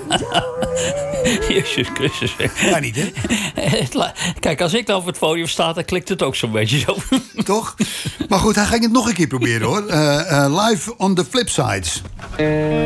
Jezus Christus. Ja, niet, hè? Kijk, als ik dan op het podium sta, dan klikt het ook zo'n beetje zo. Toch? Maar goed, hij ging het nog een keer proberen, hoor. Live on the Flip Sides.